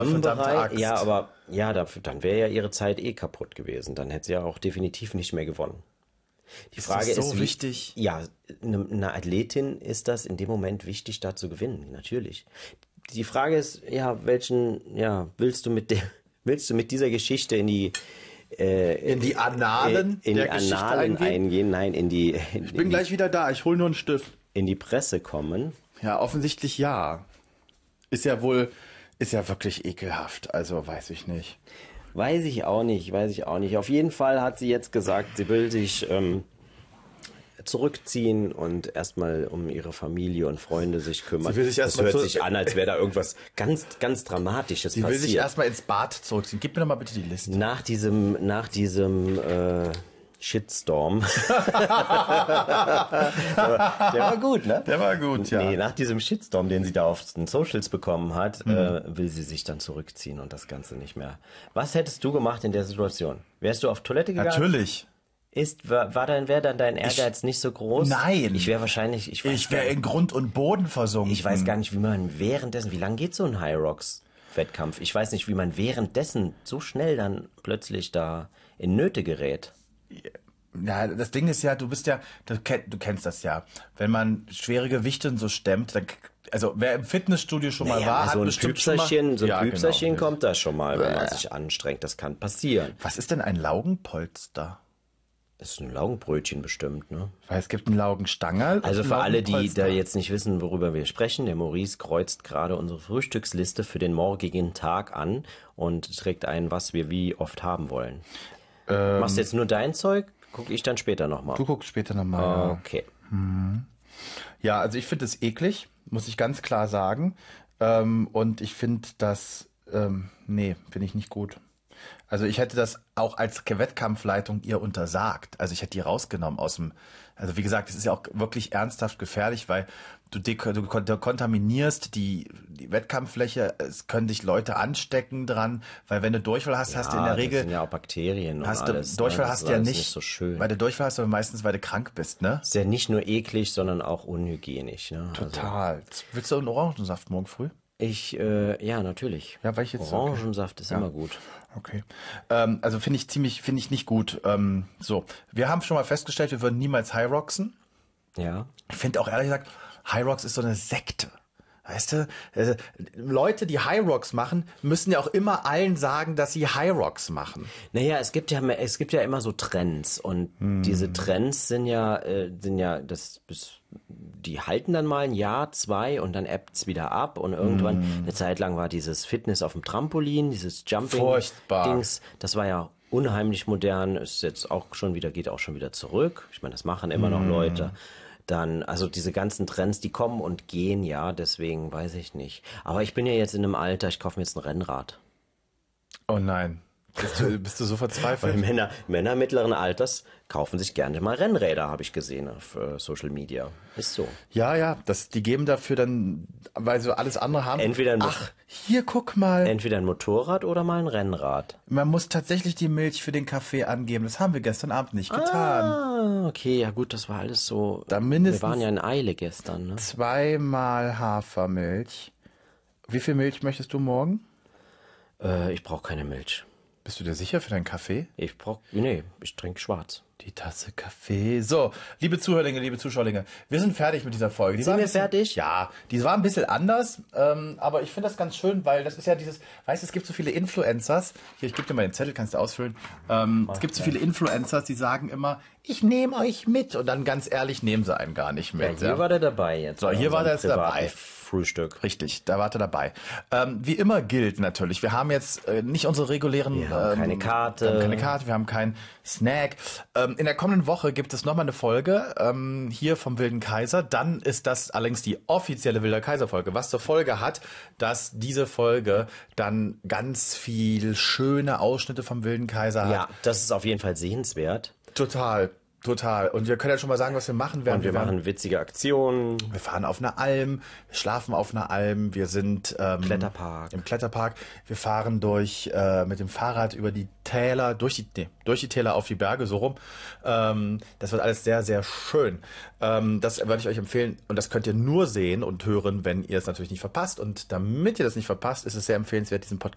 verdammte Axt. Ja, aber ja, dafür, dann wäre ja ihre Zeit eh kaputt gewesen. Dann hätte sie ja auch definitiv nicht mehr gewonnen. Die Frage ist so ist, wichtig? Ja, eine Athletin ist das in dem Moment wichtig, da zu gewinnen, natürlich. Die Frage ist, willst du mit dieser Geschichte in die Annalen in der die Geschichte Annalen eingehen? Nein, Ich bin gleich wieder da, ich hole nur einen Stift. In die Presse kommen? Ja, offensichtlich ja. Ist ja wirklich ekelhaft, also weiß ich nicht. Weiß ich auch nicht. Auf jeden Fall hat sie jetzt gesagt, sie will sich zurückziehen und erstmal um ihre Familie und Freunde sich kümmern. Sie will sich das hört sich an, als wäre da irgendwas ganz, ganz Dramatisches passiert. Sie will sich erstmal ins Bad zurückziehen. Gib mir doch mal bitte die Liste. Nach diesem Shitstorm. Der war gut, ne? Der war gut, ja. Nee, nach diesem Shitstorm, den sie da auf den Socials bekommen hat, will sie sich dann zurückziehen und das Ganze nicht mehr. Was hättest du gemacht in der Situation? Wärst du auf Toilette gegangen? Natürlich. Wäre dann dein Ehrgeiz nicht so groß? Nein. Ich wäre in Grund und Boden versunken. Ich weiß gar nicht, wie lange geht so ein High Rocks Wettkampf? Ich weiß nicht, wie man währenddessen so schnell dann plötzlich da in Nöte gerät. Ja, das Ding ist ja, du kennst das ja. Wenn man schwere Gewichte und so stemmt, dann, also wer im Fitnessstudio schon mal war, hat bestimmt schon mal... So ein Püpserchen kommt da schon mal, wenn man sich anstrengt. Das kann passieren. Was ist denn ein Laugenpolster? Das ist ein Laugenbrötchen bestimmt, ne? Weil es gibt einen Laugenstangerl. Also für alle, die da jetzt nicht wissen, worüber wir sprechen, der Maurice kreuzt gerade unsere Frühstücksliste für den morgigen Tag an und trägt ein, was wir wie oft haben wollen. Machst du jetzt nur dein Zeug? Gucke ich dann später nochmal. Du guckst später nochmal. Okay. Ja, also ich finde es eklig, muss ich ganz klar sagen. Und ich finde das, finde ich nicht gut. Also ich hätte das auch als Wettkampfleitung ihr untersagt. Also ich hätte die rausgenommen also wie gesagt, es ist ja auch wirklich ernsthaft gefährlich, weil du kontaminierst die Wettkampffläche, es können dich Leute anstecken dran, weil wenn du Durchfall hast, hast du in der Regel... Das sind ja auch Bakterien und alles. Durchfall hast du ja nicht so schön. Weil du Durchfall hast du meistens, weil du krank bist, ne? Ist ja nicht nur eklig, sondern auch unhygienisch, ne? Total. Also, willst du einen Orangensaft morgen früh? Ja, natürlich. Ja, weil ich jetzt Orangensaft ist immer gut. Okay. Also finde ich nicht gut. So, wir haben schon mal festgestellt, wir würden niemals High Rocksen. Ja. Ich finde auch ehrlich gesagt, High Rocks ist so eine Sekte. Weißt du, Leute, die High Rocks machen, müssen ja auch immer allen sagen, dass sie High Rocks machen. Naja, es gibt ja immer so Trends und diese Trends die halten dann mal ein Jahr, 2 und dann ebbt's wieder ab und irgendwann eine Zeit lang war dieses Fitness auf dem Trampolin, dieses Jumping-Dings, das war ja unheimlich modern, ist jetzt geht auch schon wieder zurück. Ich meine, das machen immer noch Leute. Dann, also diese ganzen Trends, die kommen und gehen, ja, deswegen weiß ich nicht. Aber ich bin ja jetzt in einem Alter, ich kaufe mir jetzt ein Rennrad. Oh nein. Bist du so verzweifelt? Weil Männer mittleren Alters kaufen sich gerne mal Rennräder, habe ich gesehen auf Social Media. Ist so. Ja, die geben dafür dann, weil sie alles andere haben. Hier, guck mal. Entweder ein Motorrad oder mal ein Rennrad. Man muss tatsächlich die Milch für den Kaffee angeben. Das haben wir gestern Abend nicht getan. Okay, ja gut, das war alles so. Wir waren ja in Eile gestern, ne? 2-mal Hafermilch. Wie viel Milch möchtest du morgen? Ich brauche keine Milch. Bist du dir sicher für deinen Kaffee? Ich trinke schwarz. Die Tasse Kaffee. So, liebe Zuhörlinge, liebe Zuschauerlinge, wir sind fertig mit dieser Folge. Sind wir fertig? Ja, die war ein bisschen anders, aber ich finde das ganz schön, weil das ist ja es gibt so viele Influencers, hier, ich gebe dir mal den Zettel, kannst du ausfüllen, es gibt so viele Influencers, die sagen immer, ich nehme euch mit und dann ganz ehrlich nehmen sie einen gar nicht mit. Ja, hier war der dabei jetzt. So, hier war der jetzt dabei. Frühstück. Richtig, da war er dabei. Wie immer gilt natürlich, wir haben jetzt nicht unsere regulären... Wir haben keine Karte. Wir haben keinen Snack. In der kommenden Woche gibt es nochmal eine Folge hier vom Wilden Kaiser. Dann ist das allerdings die offizielle Wilder Kaiser Folge, was zur Folge hat, dass diese Folge dann ganz viel schöne Ausschnitte vom Wilden Kaiser hat. Ja, das ist auf jeden Fall sehenswert. Total. Und wir können ja schon mal sagen, was wir machen werden. Und wir machen witzige Aktionen. Wir fahren auf einer Alm, wir schlafen auf einer Alm, wir sind im Kletterpark. Wir fahren mit dem Fahrrad über die Täler, durch die Täler auf die Berge, so rum. Das wird alles sehr, sehr schön. Das würde ich euch empfehlen und das könnt ihr nur sehen und hören, wenn ihr es natürlich nicht verpasst. Und damit ihr das nicht verpasst, ist es sehr empfehlenswert, diesen Podcast